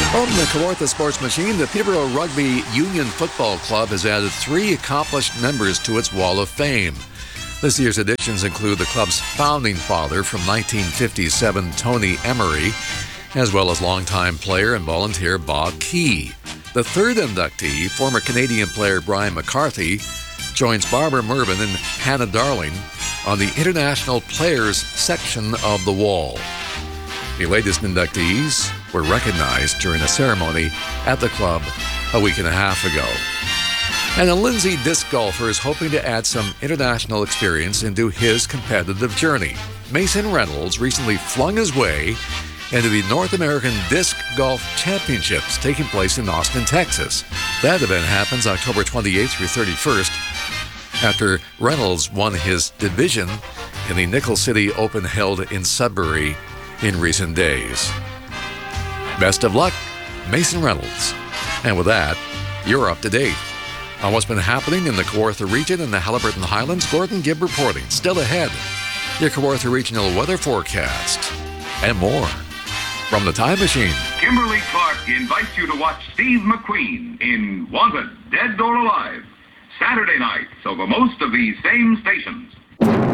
From the Kawartha Sports Machine, the Peterborough Rugby Union Football Club has added 3 accomplished members to its Wall of Fame. This year's additions include the club's founding father from 1957, Tony Emery, as well as longtime player and volunteer Bob Key. The third inductee, former Canadian player Brian McCarthy, joins Barbara Mervyn and Hannah Darling on the International Players section of the wall. The latest inductees were recognized during a ceremony at the club a week and a half ago. And a Lindsay disc golfer is hoping to add some international experience into his competitive journey. Mason Reynolds recently flung his way into the North American Disc Golf Championships taking place in Austin, Texas. That event happens October 28th through 31st after Reynolds won his division in the Nickel City Open held in Sudbury in recent days. Best of luck, Mason Reynolds. And with that, you're up to date on what's been happening in the Kawartha region and the Haliburton Highlands. Gordon Gibb reporting. Still ahead, your Kawartha Regional weather forecast and more from the Time Machine. Kimberly Clark invites you to watch Steve McQueen in Wanted, Dead or Alive, Saturday nights over most of these same stations.